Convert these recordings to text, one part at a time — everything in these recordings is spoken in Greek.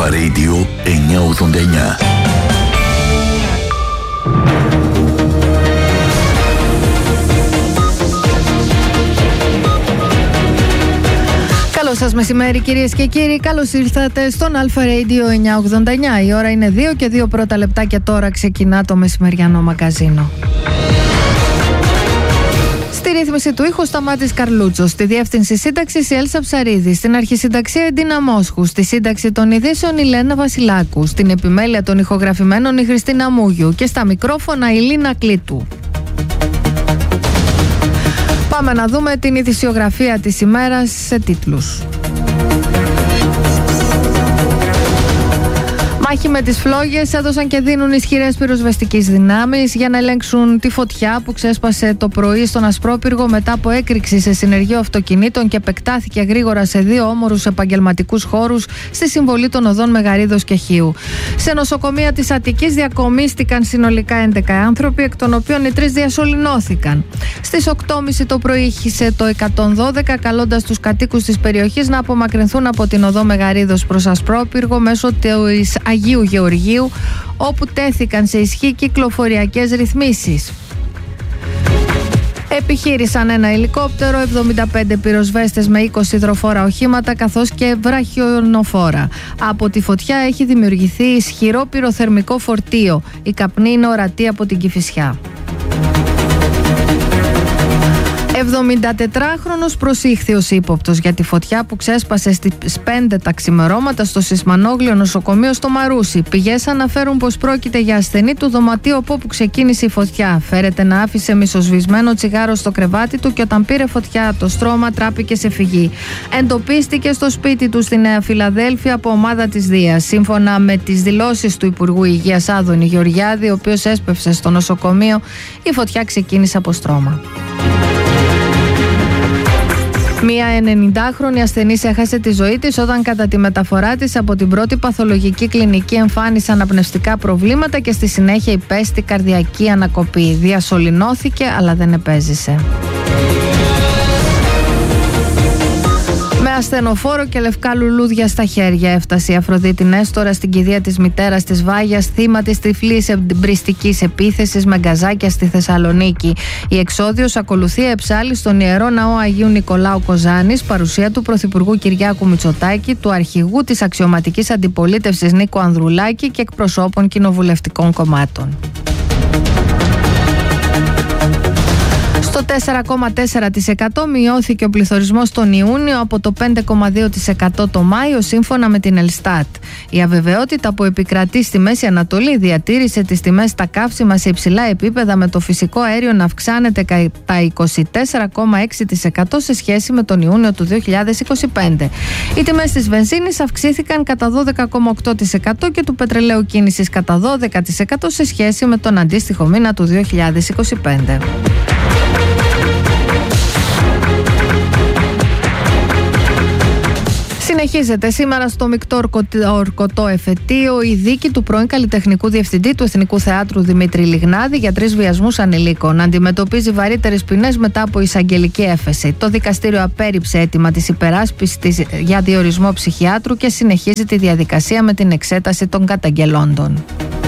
Αλφα Radio 989. Καλό σας μεσημέρι κυρίες και κύριοι, καλώς ήρθατε στον Αλφα Radio 989. Η ώρα είναι 2 και 2 πρώτα λεπτά και τώρα ξεκινά το μεσημεριανό μαγκαζίνο. Στη ρύθμιση του ήχου Σταμάτης Καρλούτσος, στη διεύθυνση σύνταξης η Έλσα Ψαρίδη, στην αρχισυνταξία η Ντίνα Μόσχου, στη σύνταξη των ειδήσεων η Λένα Βασιλάκου, στην επιμέλεια των ηχογραφημένων η Χριστίνα Μούγιου και στα μικρόφωνα η Λίνα Κλήτου. Πάμε να δούμε την ειδησιογραφία της ημέρας σε τίτλους. Μάχη με τις φλόγες έδωσαν και δίνουν ισχυρές πυροσβεστικές δυνάμεις για να ελέγξουν τη φωτιά που ξέσπασε το πρωί στον Ασπρόπυργο μετά από έκρηξη σε συνεργείο αυτοκινήτων και επεκτάθηκε γρήγορα σε 2 όμορους επαγγελματικούς χώρους στη συμβολή των οδών Μεγαρίδος και Χίου. Σε νοσοκομεία της Αττικής διακομίστηκαν συνολικά 11 άνθρωποι, εκ των οποίων οι 3 διασωληνώθηκαν. Στις 8.30 το πρωί ήχησε το 112, καλώντας τους κατοίκους της περιοχής να απομακρυνθούν από την οδό Μεγαρίδος προς Ασπρόπυργο μέσω της Αγίου Γεωργίου, όπου τέθηκαν σε ισχύ κυκλοφοριακές ρυθμίσεις. Επιχείρησαν ένα ελικόπτερο, 75 πυροσβέστες με 20 υδροφόρα οχήματα καθώς και βραχιονοφόρα. Από τη φωτιά έχει δημιουργηθεί ισχυρό πυροθερμικό φορτίο. Η καπνή είναι ορατή από την Κηφισιά. 74χρονος προσήχθη ως ύποπτος για τη φωτιά που ξέσπασε στις 5 τα ξημερώματα στο Σισμανόγλιο νοσοκομείο στο Μαρούσι. Πηγές αναφέρουν πως πρόκειται για ασθενή του δωματίου από όπου ξεκίνησε η φωτιά. Φέρεται να άφησε μισοσβησμένο τσιγάρο στο κρεβάτι του και όταν πήρε φωτιά το στρώμα τράπηκε σε φυγή. Εντοπίστηκε στο σπίτι του στη Νέα Φιλαδέλφια από ομάδα της Δίας. Σύμφωνα με τις δηλώσεις του Υπουργού Υγείας Άδωνη Γεωργιάδη, ο οποίος έσπευσε στο νοσοκομείο, η φωτιά ξεκίνησε από στρώμα. Μία 90χρονη ασθενής έχασε τη ζωή της όταν κατά τη μεταφορά της από την πρώτη παθολογική κλινική εμφάνισε αναπνευστικά προβλήματα και στη συνέχεια υπέστη καρδιακή ανακοπή. Διασωληνώθηκε αλλά δεν επέζησε. Με ασθενοφόρο και λευκά λουλούδια στα χέρια έφτασε η Αφροδίτη Νέστορα στην κηδεία της μητέρας της Βάγιας, θύμα της τυφλής εμπριστικής επίθεσης με γκαζάκια στη Θεσσαλονίκη. Η εξόδιος ακολουθεί εψάλη στον Ιερό Ναό Αγίου Νικολάου Κοζάνης, παρουσία του Πρωθυπουργού Κυριάκου Μητσοτάκη, του αρχηγού της αξιωματικής αντιπολίτευσης Νίκο Ανδρουλάκη και εκπροσώπων κοινοβουλευτικών κομμάτων. Στο 4,4% μειώθηκε ο πληθωρισμός τον Ιούνιο από το 5,2% το Μάιο σύμφωνα με την Ελστάτ. Η αβεβαιότητα που επικρατεί στη Μέση Ανατολή διατήρησε τις τιμές στα καύσιμα σε υψηλά επίπεδα, με το φυσικό αέριο να αυξάνεται κατά 24,6% σε σχέση με τον Ιούνιο του 2025. Οι τιμές της βενζίνης αυξήθηκαν κατά 12,8% και του πετρελαίου κίνησης κατά 12% σε σχέση με τον αντίστοιχο μήνα του 2025. Συνεχίζεται σήμερα στο μεικτό ορκωτό εφετείο η δίκη του πρώην καλλιτεχνικού διευθυντή του Εθνικού Θεάτρου Δημήτρη Λιγνάδη για 3 βιασμούς ανηλίκων. Αντιμετωπίζει βαρύτερες ποινές μετά από εισαγγελική έφεση. Το δικαστήριο απέρριψε αίτημα της υπεράσπισης για διορισμό ψυχιάτρου και συνεχίζει τη διαδικασία με την εξέταση των καταγγελόντων.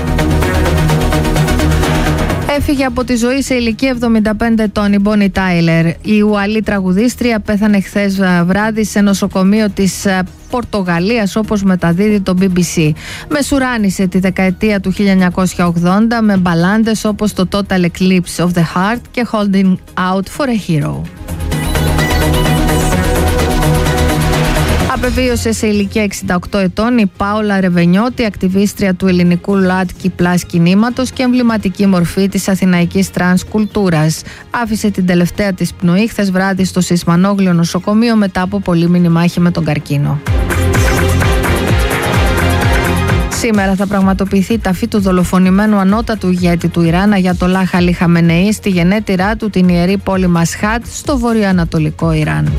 Έφυγε από τη ζωή σε ηλικία 75 ετών η Μπόνι Τάιλερ. Η Ουαλή τραγουδίστρια πέθανε χθες βράδυ σε νοσοκομείο της Πορτογαλίας, όπως μεταδίδει το BBC. Μεσουράνησε τη δεκαετία του 1980 με μπαλάντες όπως το Total Eclipse of the Heart και Holding Out for a Hero. Απεβίωσε σε ηλικία 68 ετών η Πάολα Ρεβενιώτη, ακτιβίστρια του ελληνικού ΛΟΑΤΚΙ Πλάς κινήματος και εμβληματική μορφή της αθηναϊκής τρανς κουλτούρας. Άφησε την τελευταία της πνοή χθες βράδυ στο Σισμανόγλιο νοσοκομείο μετά από πολύμηνη μάχη με τον καρκίνο. Σήμερα θα πραγματοποιηθεί η ταφή του δολοφονημένου ανώτατου ηγέτη του Ιράν, Αγιατολάχ Αλί Χαμενεή, στη γενέτειρά του την ιερή πόλη Μασχάτ στο βορειοανατολικό Ιράν.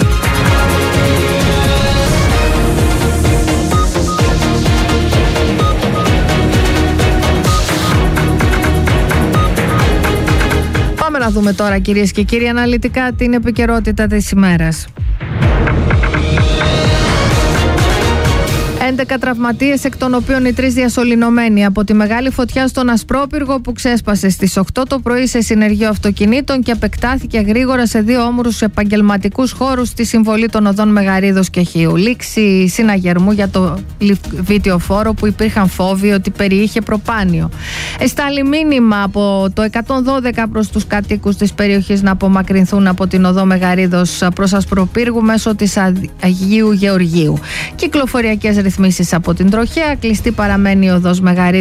Πάμε να δούμε τώρα, κυρίες και κύριοι, αναλυτικά την επικαιρότητα της ημέρας. 11 τραυματίες, εκ των οποίων οι 3 διασωληνωμένοι από τη μεγάλη φωτιά στον Ασπρόπυργο που ξέσπασε στις 8 το πρωί σε συνεργείο αυτοκινήτων και επεκτάθηκε γρήγορα σε 2 όμορους επαγγελματικούς χώρους στη συμβολή των οδών Μεγαρίδος και Χίου. Λήξη συναγερμού για το βιτιοφόρο που υπήρχαν φόβοι ότι περιείχε προπάνιο. Εστάλει μήνυμα από το 112 προς τους κατοίκους της περιοχής να απομακρυνθούν από την οδό Μεγαρίδος προς Ασπροπύργου μέσω της Αγίου Γεωργίου. Κυκλοφοριακές ρυθμίσεις από την τροχέα. Κλειστή παραμένει η οδός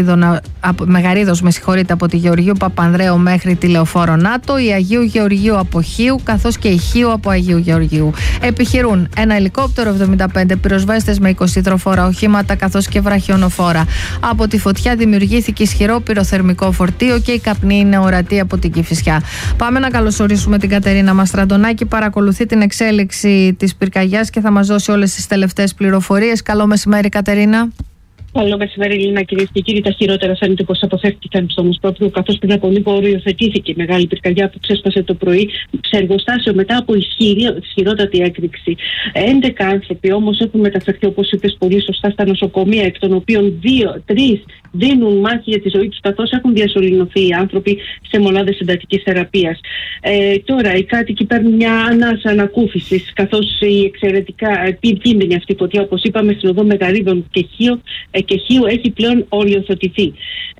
Μεγαρίδος από τη Γεωργίου Παπανδρέου μέχρι τη Λεωφόρο Νάτο, η Αγίου Γεωργίου από Χίου, καθώς και η Χίου από Αγίου Γεωργίου. Επιχειρούν ένα ελικόπτερο, 75 πυροσβέστες με 20 υδροφόρα οχήματα, καθώς και βραχιονοφόρα. Από τη φωτιά δημιουργήθηκε ισχυρό πυροθερμικό φορτίο και η καπνή είναι ορατή από την Κηφισιά. Πάμε να καλωσορίσουμε την Κατερίνα Μαστραντονάκη. Παρακολουθεί την εξέλιξη της πυρκαγιάς και θα μας δώσει όλες τις τελευταίες πληροφορίες. Καλό μεσημέρι, Κατερίνα. Καλό μεσημέρι, Λίνα, κυρίες και κύριοι. Τα χειρότερα φαίνεται πως αποφεύθηκαν στο Ομοσπρόπυργο, καθώς πριν από λίγο οριοθετήθηκε η μεγάλη πυρκαγιά που ξέσπασε το πρωί σε εργοστάσιο μετά από ισχυρότατη έκρηξη. 11 άνθρωποι όμως έχουν μεταφερθεί, όπως είπες πολύ σωστά, στα νοσοκομεία, εκ των οποίων 3 δίνουν μάχη για τη ζωή τους, καθώς έχουν διασωληνωθεί οι άνθρωποι σε μονάδες εντατικής θεραπείας. Τώρα οι κάτοικοι παίρνουν μια ανάσα ανακούφισης, καθώς η εξαιρετικά επικίνδυνη αυτή φωτιά, όπως είπαμε, στην οδό Μεγαρίδων και Χίου έχει πλέον οριοθετηθεί.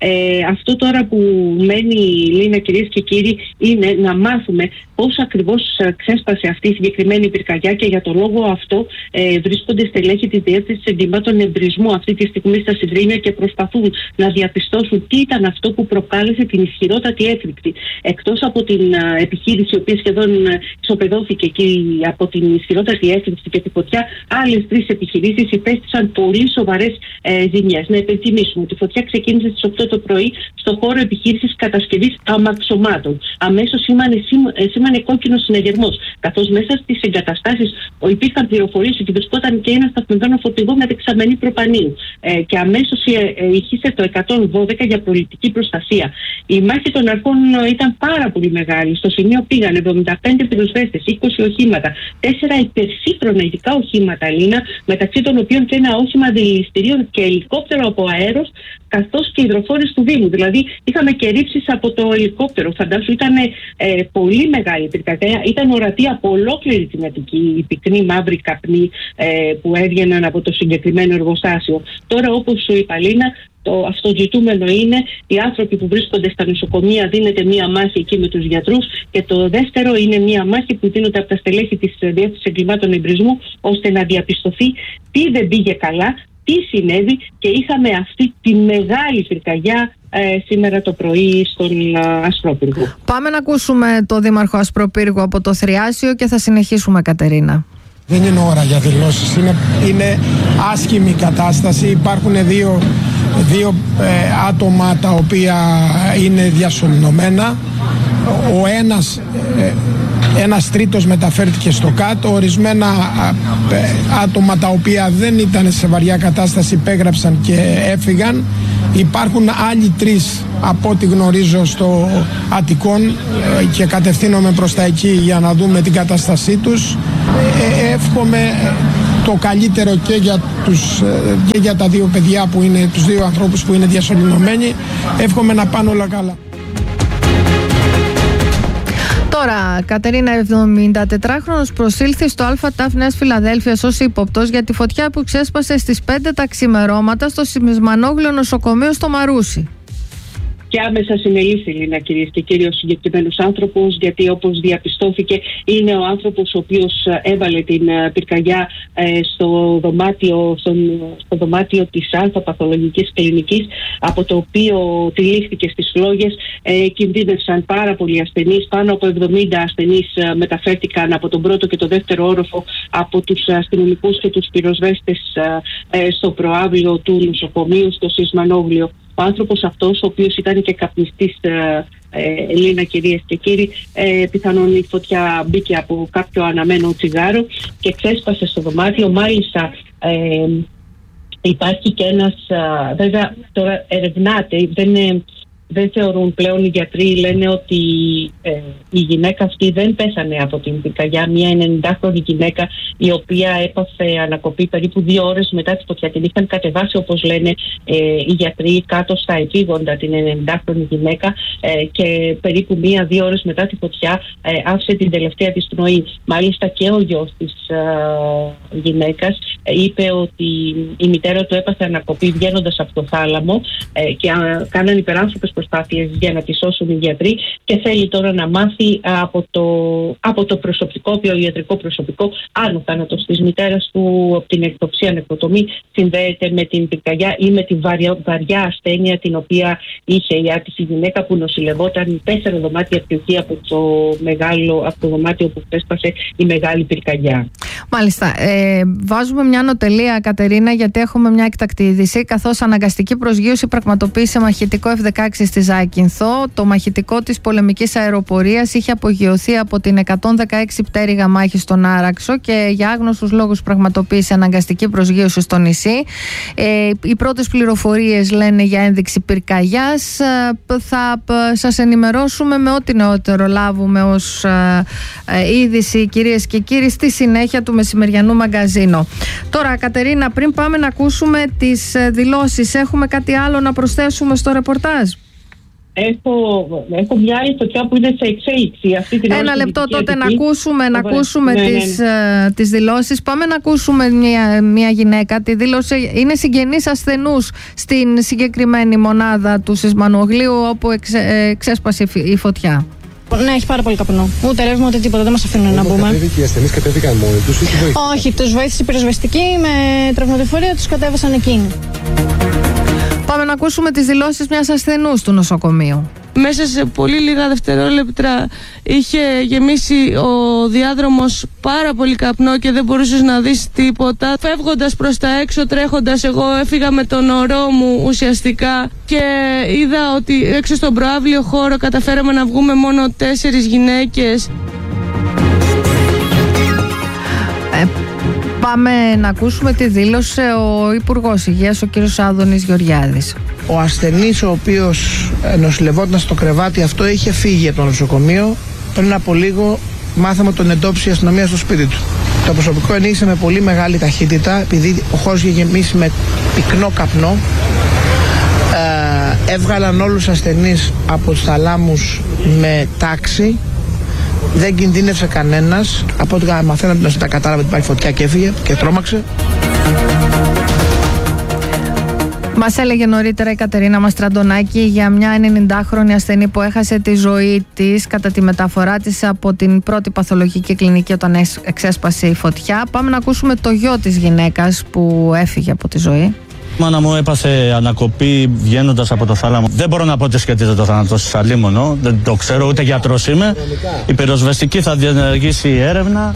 Αυτό τώρα που μένει, Λίνα, κυρίες και κύριοι, είναι να μάθουμε πώς ακριβώς ξέσπασε αυτή η συγκεκριμένη πυρκαγιά, και για τον λόγο αυτό βρίσκονται στελέχη της Διεύθυνσης Εγκλημάτων Εμπρισμού αυτή τη στιγμή στα Συντρίμια και προσπαθούν να διαπιστώσουν τι ήταν αυτό που προκάλεσε την ισχυρότατη έκρηξη. Εκτός από την επιχείρηση, η οποία σχεδόν ισοπεδώθηκε και από την ισχυρότατη έκρηξη και τη φωτιά, άλλες 3 επιχειρήσεις υπέστησαν πολύ σοβαρές ζημιές. Να υπενθυμίσουμε ότι η φωτιά ξεκίνησε στις 8 το πρωί στο χώρο επιχείρησης κατασκευής αμαξωμάτων. Αμέσως σήμανε κόκκινο συναγερμός, καθώς μέσα στις εγκαταστάσεις υπήρχαν πληροφορίες ότι βρισκόταν και ένα σταθμευμένο φορτηγό με δεξαμενή προπανίου. Και αμέσως ηχήσε το 112 για προληπτική προστασία. Η μάχη των αρχών ήταν πάρα πολύ μεγάλη. Στο σημείο πήγαν 75 πυροσβέστες, 20 οχήματα, 4 υπερσύγχρονα ειδικά οχήματα, Λίνα, μεταξύ των οποίων και ένα όχημα δηληστηρίων και ελικόπτερο από αέρος, καθώς και υδροφόρες του Δήμου. Δηλαδή είχαμε και ρήψεις από το ελικόπτερο. Φαντάσου, ήταν πολύ μεγάλη πυρκαγιά. Ήταν ορατή από ολόκληρη την Αττική η πυκνή μαύρη καπνή που έβγαιναν από το συγκεκριμένο εργοστάσιο. Τώρα, όπως σου είπα, Λίνα, το αυτοζητούμενο είναι οι άνθρωποι που βρίσκονται στα νοσοκομεία, δίνεται μία μάχη εκεί με τους γιατρούς, και το δεύτερο είναι μία μάχη που δίνονται από τα στελέχη της Διεύθυνσης Εγκλημάτων Εμπρισμού, ώστε να διαπιστωθεί τι δεν πήγε καλά, τι συνέβη, και είχαμε αυτή τη μεγάλη πυρκαγιά σήμερα το πρωί στον Ασπρόπυργο. Πάμε να ακούσουμε το Δήμαρχο Ασπροπύργου από το Θριάσιο και θα συνεχίσουμε, Κατερίνα. Δεν είναι ώρα για δηλώσεις, είναι άσχημη κατάσταση. Υπάρχουν δύο άτομα τα οποία είναι διασωληνωμένα. Ένας τρίτος μεταφέρθηκε στο κάτω. Ορισμένα άτομα τα οποία δεν ήταν σε βαριά κατάσταση υπέγραψαν και έφυγαν. Υπάρχουν άλλοι 3 από ό,τι γνωρίζω στο Αττικόν και κατευθύνομαι προς τα εκεί για να δούμε την κατάστασή τους. Εύχομαι το καλύτερο και για τα 2 παιδιά που είναι, τους 2 ανθρώπους που είναι διασωληνωμένοι. Εύχομαι να πάνε όλα καλά. Τώρα, Κατερίνα, 74χρονος προσήλθε στο ΑΤΑΦ Νέας Φιλαδέλφειας ως ύποπτος για τη φωτιά που ξέσπασε στις 5 τα ξημερώματα στο Σιμισμανόγλιο νοσοκομείο στο Μαρούσι. Και άμεσα συνελήφθη, Λίνα, κυρίες και κύριοι, ο συγκεκριμένος άνθρωπος, γιατί όπως διαπιστώθηκε είναι ο άνθρωπος ο οποίος έβαλε την πυρκαγιά στο δωμάτιο της αλφαπαθολογικής κλινικής, από το οποίο τυλίχθηκε στις φλόγες. Κινδύνευσαν πάρα πολλοί ασθενείς, πάνω από 70 ασθενείς μεταφέρθηκαν από τον πρώτο και το δεύτερο όροφο από τους αστυνομικούς και τους πυροσβέστες στο προαύλιο του νοσοκομείου, στο Σιμισμανόγλιο. Ο άνθρωπος αυτός, ο οποίος ήταν και καπνιστής, Λίνα, κυρίες και κύριοι, πιθανόν η φωτιά μπήκε από κάποιο αναμένο τσιγάρο και ξέσπασε στο δωμάτιο. Μάλιστα υπάρχει και ένας, βέβαια τώρα ερευνάται, δεν θεωρούν πλέον οι γιατροί, λένε ότι η γυναίκα αυτή δεν πέθανε από την πυρκαγιά. Μια 90χρονη γυναίκα η οποία έπαθε ανακοπή περίπου 2 ώρες μετά τη φωτιά. Την είχαν κατεβάσει, όπως λένε οι γιατροί, κάτω στα επίγοντα την 90χρονη γυναίκα και περίπου 1-2 ώρες μετά τη φωτιά άφησε την τελευταία της πνοή. Μάλιστα και ο γιος της γυναίκας είπε ότι η μητέρα του έπαθε ανακοπή βγαίνοντας από το θάλαμο και κάναν υπεράνθρωπες προσπάθειες για να τη σώσουν οι γιατροί και θέλει τώρα να μάθει από το προσωπικό, ιατρικό προσωπικό, αν ο θάνατος της μητέρας του από την εκτοψία νεκροτομή συνδέεται με την πυρκαγιά ή με τη βαριά ασθένεια την οποία είχε η άτυχη γυναίκα που νοσηλευόταν 4 δωμάτια πιο εκεί από το δωμάτιο που ξέσπασε η μεγάλη πυρκαγιά. Μάλιστα. Βάζουμε μια νοτελεία, Κατερίνα, γιατί έχουμε μια έκτακτη είδηση. Καθώς αναγκαστική προσγείωση πραγματοποίησε μαχητικό F-16 στη Ζάκυνθο, το μαχητικό της πολεμικής αεροπορίας είχε απογειωθεί από την 116 πτέρυγα μάχη στον Άραξο και για άγνωστους λόγους πραγματοποίησε αναγκαστική προσγείωση στο νησί. Οι πρώτες πληροφορίες λένε για ένδειξη πυρκαγιάς. Θα σας ενημερώσουμε με ό,τι νεότερο λάβουμε ως είδηση, κυρίες και κύριοι, στη συνέχεια του μεσημεριανού μαγκαζίνο. Τώρα, Κατερίνα, πριν πάμε να ακούσουμε τις δηλώσεις, έχουμε κάτι άλλο να προσθέσουμε στο ρεπορτάζ? Έχω μια άλλη φωτιά που είναι σε εξέλιξη. Αυτή την Ένα λεπτό τότε να ακούσουμε τις δηλώσεις. Πάμε να ακούσουμε μια γυναίκα. Τη δήλωσε, είναι συγγενής ασθενούς στην συγκεκριμένη μονάδα του Σισμανογλίου όπου ξέσπασε η φωτιά. Ναι, έχει πάρα πολύ καπνό. Ούτε ρεύμα ούτε τίποτα, δεν μας αφήνουν να μπούμε. Οι ασθενείς κατέβηκαν μόνοι τους ή τους βοήθησαν? Όχι, τους βοήθησε η πυροσβεστική με τραυματοφορία, τους κατέβασαν εκείνοι. Πάμε να ακούσουμε τις δηλώσεις μιας ασθενούς του νοσοκομείου. Μέσα σε πολύ λίγα δευτερόλεπτα είχε γεμίσει ο διάδρομος πάρα πολύ καπνό και δεν μπορούσες να δεις τίποτα. Φεύγοντας προς τα έξω, τρέχοντας, εγώ έφυγα με τον ορό μου ουσιαστικά και είδα ότι έξω στον προαύλιο χώρο καταφέραμε να βγούμε μόνο 4 γυναίκες. Πάμε να ακούσουμε τι δήλωσε ο Υπουργός Υγείας, ο κύριος Άδωνης Γεωργιάδης. Ο ασθενής ο οποίος νοσηλευόταν στο κρεβάτι αυτό είχε φύγει από το νοσοκομείο. Πριν από λίγο μάθαμε τον εντόπισε η αστυνομία στο σπίτι του. Το προσωπικό ενήγησε με πολύ μεγάλη ταχύτητα επειδή ο χώρος είχε γεμίσει με πυκνό καπνό. Έβγαλαν όλους τους ασθενείς από τους θαλάμους με τάξη. Δεν κινδύνευσε κανένας. Από ό,τι μαθαίναμε ότι τα κατάλαβε ότι υπάρχει φωτιά και έφυγε και τρόμαξε. Μας έλεγε νωρίτερα η Κατερίνα Μαστραντονάκη για μια 90χρονη ασθενή που έχασε τη ζωή της κατά τη μεταφορά της από την πρώτη παθολογική κλινική όταν εξέσπασε η φωτιά. Πάμε να ακούσουμε το γιο της γυναίκας που έφυγε από τη ζωή. Η μάνα μου έπαθε ανακοπή βγαίνοντας από το θάλαμο. Δεν μπορώ να πω ότι σχετίζεται το θάνατο της αλίμονο. Δεν το ξέρω, ούτε γιατρός είμαι. Η πυροσβεστική θα διενεργήσει έρευνα.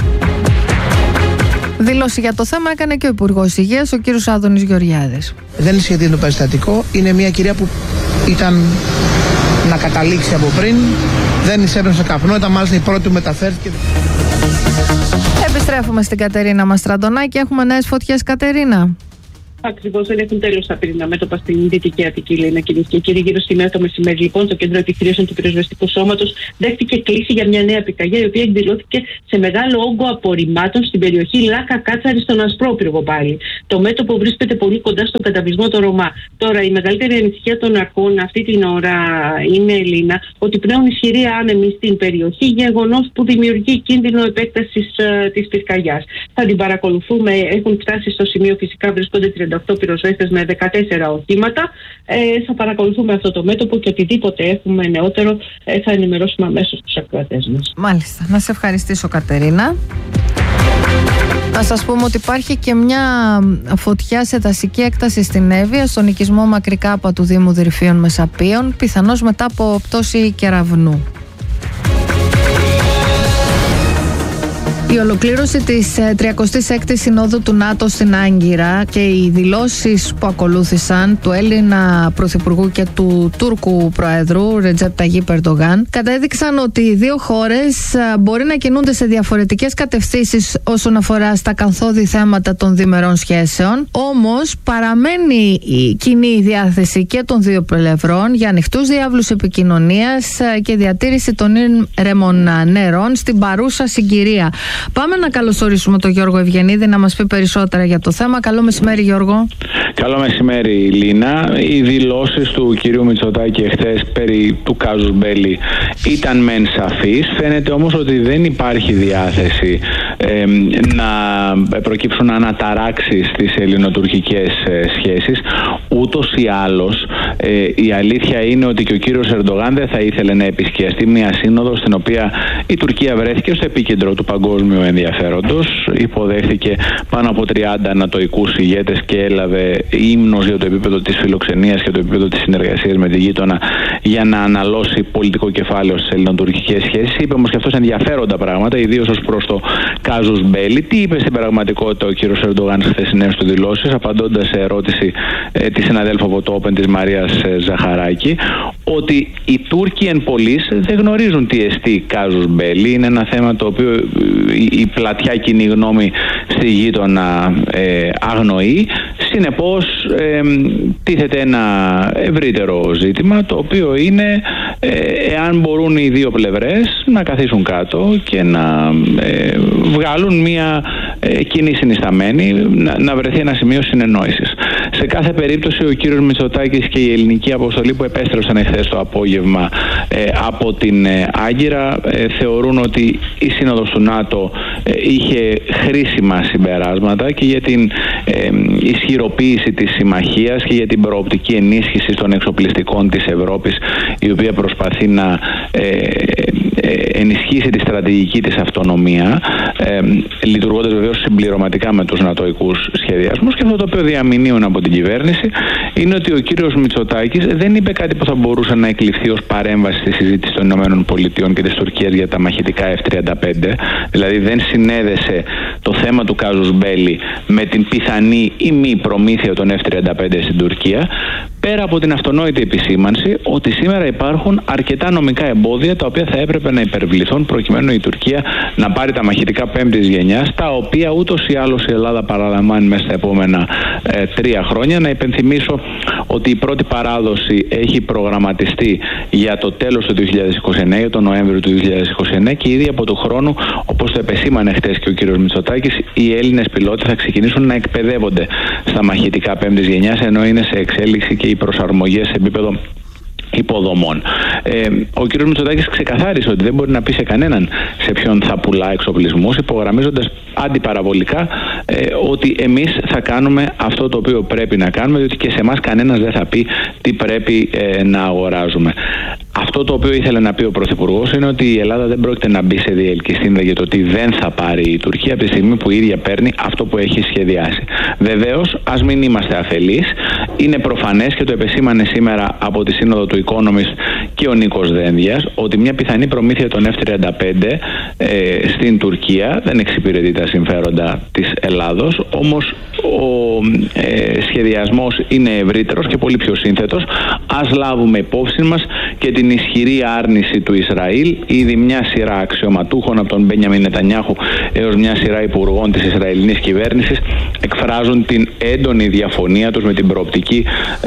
Δήλωση για το θέμα έκανε και ο Υπουργός Υγείας, ο κύριος Άδωνης Γεωργιάδης. Δεν σχετίζεται το περιστατικό. Είναι μια κυρία που ήταν να καταλήξει από πριν. Δεν εισέπνευσε καπνό, ήταν μάλιστα η πρώτη που μεταφέρθηκε. Επιστρέφουμε στην Κατερίνα Μαστραντονάκη. Έχουμε νέες φωτιές, Κατερίνα? Ακριβώς, δεν έχουν τέλος τα πυρηνά μέτωπα στην Δυτική Αττική, λένε κυρίες και κύριοι. Γύρω στη 1 το μεσημέρι, λοιπόν, το Κέντρο Επιχειρήσεων του Πυροσβεστικού Σώματος δέχτηκε κλήση για μια νέα πυρκαγιά, η οποία εκδηλώθηκε σε μεγάλο όγκο απορριμμάτων στην περιοχή Λάκα Κάτσαρη, στον Ασπρόπυργο πάλι. Το μέτωπο βρίσκεται πολύ κοντά στον καταβλισμό των Ρωμά. Τώρα, η μεγαλύτερη ανησυχία των αρχών αυτή την ώρα είναι, Ελίνα, ότι πνέουν ισχυροί άνεμοι στην περιοχή, γεγονός που δημιουργεί κίνδυνο επέκτασης της πυρκαγιάς. Θα την παρακολουθούμε, έχουν φτάσει στο σημείο, φυσικά βρίσκονται 38 πυροσβέστες με 14 οχήματα. Θα παρακολουθούμε αυτό το μέτωπο και οτιδήποτε έχουμε νεότερο θα ενημερώσουμε αμέσως τους ακροατές μας. Μάλιστα. Να σε ευχαριστήσω, Κατερίνα. Να σας πούμε ότι υπάρχει και μια φωτιά σε δασική έκταση στην Εύβοια, στον οικισμό Μακρικάπα του Δήμου Δρυφίων Μεσαπίων, πιθανώς μετά από πτώση κεραυνού. Η ολοκλήρωση της 36ης Συνόδου του ΝΑΤΟ στην Άγκυρα και οι δηλώσεις που ακολούθησαν του Έλληνα Πρωθυπουργού και του Τούρκου Προέδρου Ρετζέπ Ταγίπ Ερντογάν κατέδειξαν ότι οι δύο χώρες μπορεί να κινούνται σε διαφορετικές κατευθύνσεις όσον αφορά στα καθόδη θέματα των διμερών σχέσεων, όμως παραμένει η κοινή διάθεση και των δύο πλευρών για ανοιχτούς διάβλους επικοινωνίας και διατήρηση των ήρεμων νερών στην παρούσα συγκυρία. Πάμε να καλωσορίσουμε τον Γιώργο Ευγενίδη να μας πει περισσότερα για το θέμα. Καλό μεσημέρι, Γιώργο. Καλό μεσημέρι, Λίνα. Οι δηλώσεις του κυρίου Μητσοτάκη εχθές περί του κάζους μπέλι ήταν μεν σαφείς. Φαίνεται όμως ότι δεν υπάρχει διάθεση να προκύψουν αναταράξεις στις ελληνοτουρκικές σχέσεις. Ούτως ή άλλως, η αλήθεια είναι ότι και ο κύριος Ερντογάν δεν θα ήθελε να επισκιαστεί μια σύνοδο στην οποία η Τουρκία βρέθηκε στο επίκεντρο του παγκόσμιου ενδιαφέροντος. Υποδέχθηκε πάνω από 30 ανατοικούς ηγέτες και έλαβε ύμνος για το επίπεδο της φιλοξενίας και το επίπεδο της συνεργασίας με τη γείτονα για να αναλώσει πολιτικό κεφάλαιο στις ελληνοτουρκικές σχέσεις. Είπε όμως και αυτός ενδιαφέροντα πράγματα, ιδίως ως προς το κάζους μπέλι. Τι είπε στην πραγματικότητα ο κύριος Ερντογάν στις χθεσινές του δηλώσεις, απαντώντας σε ερώτηση της συναδέλφου από το Open της Μαρίας Ζαχαράκη, ότι οι Τούρκοι εν πολλοίς δεν γνωρίζουν τι εστί κάζους μπέλι. Είναι ένα θέμα το οποίο η πλατιά κοινή γνώμη στη γείτονα αγνοεί. Συνεπώς τίθεται ένα ευρύτερο ζήτημα, το οποίο είναι εάν μπορούν οι δύο πλευρές να καθίσουν κάτω και να βγάλουν μια κοινή συνισταμένη, να βρεθεί ένα σημείο συνεννόησης. Σε κάθε περίπτωση ο κύριος Μητσοτάκης και η ελληνική αποστολή που επέστρεψαν εχθές το απόγευμα από την Άγκυρα θεωρούν ότι η Σύνοδος του ΝΑΤΟ είχε χρήσιμα συμπεράσματα και για την ισχυροποίηση της συμμαχίας και για την προοπτική ενίσχυση των εξοπλιστικών της Ευρώπης, η οποία προσπαθεί να ενισχύσει τη στρατηγική της αυτονομία, λειτουργώντας βεβαίως συμπληρωματικά με τους νατοικούς σχεδιασμούς. Και αυτό το οποίο διαμηνύουν από την κυβέρνηση είναι ότι ο κύριος Μητσοτάκης δεν είπε κάτι που θα μπορούσε να εκλειφθεί ως παρέμβαση στη συζήτηση των ΗΠΑ και της Τουρκίας για τα μαχητικά F-35. Δηλαδή δεν συνέδεσε το θέμα του κάζους μπέλι με την πιθανή ή μη προμήθεια των F-35 στην Τουρκία, πέρα από την αυτονόητη επισήμανση ότι σήμερα υπάρχουν αρκετά νομικά εμπόδια τα οποία θα έπρεπε να υπερβληθούν προκειμένου η Τουρκία να πάρει τα μαχητικά πέμπτης γενιάς, τα οποία ούτως ή άλλως η Ελλάδα παραλαμβάνει μέσα στα επόμενα 3 χρόνια. Να υπενθυμίσω ότι η πρώτη παράδοση έχει προγραμματιστεί για το τέλος του 2029, για τον Νοέμβριο του 2029, και ήδη από του χρόνου, όπως το επεσήμανε χτες και ο κύριος Μητσοτάκης, οι Έλληνες πιλότοι θα ξεκινήσουν να εκπαιδεύονται στα μαχητικά πέμπτης γενιάς, ενώ είναι σε εξέλιξη και οι προσαρμογές σε επίπεδο υποδομών. Ο κ. Μητσοτάκης ξεκαθάρισε ότι δεν μπορεί να πει σε κανέναν σε ποιον θα πουλά εξοπλισμούς, υπογραμμίζοντας αντιπαραβολικά ότι εμείς θα κάνουμε αυτό το οποίο πρέπει να κάνουμε, διότι και σε εμάς κανένας δεν θα πει τι πρέπει να αγοράζουμε. Αυτό το οποίο ήθελε να πει ο Πρωθυπουργός είναι ότι η Ελλάδα δεν πρόκειται να μπει σε διελκυστίνδα για το τι δεν θα πάρει η Τουρκία από τη στιγμή που η ίδια παίρνει αυτό που έχει σχεδιάσει. Βεβαίως, ας μην είμαστε αφελείς. Είναι προφανές και το επεσήμανε σήμερα από τη Σύνοδο του Economist και ο Νίκος Δένδιας ότι μια πιθανή προμήθεια των F-35 στην Τουρκία δεν εξυπηρετεί τα συμφέροντα της Ελλάδος, όμως ο σχεδιασμός είναι ευρύτερος και πολύ πιο σύνθετος. Ας λάβουμε υπόψη μας και την ισχυρή άρνηση του Ισραήλ. Ήδη μια σειρά αξιωματούχων από τον Μπένιαμιν Νετανιάχου έως μια σειρά υπουργών της Ισραηλινής κυβέρνησης εκφράζουν την έντονη διαφωνία τους με την προοπτική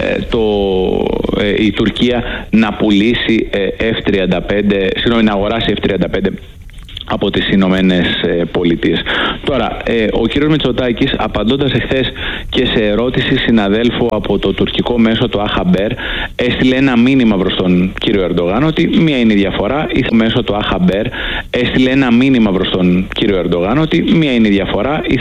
η Τουρκία να πουλήσει να αγοράσει F-35 από τις Ηνωμένες Πολιτείες. Τώρα, ο κύριος Μητσοτάκης, απαντώντας εχθές και σε ερώτηση συναδέλφου από το τουρκικό μέσο, το Αχαμπέρ, έστειλε ένα μήνυμα προς τον κύριο Ερντογάν ότι μία είναι η διαφορά. Το μέσο, το Αχαμπέρ, έστειλε ένα μήνυμα προς τον κύριο Ερντογάν ότι μία είναι η διαφορά.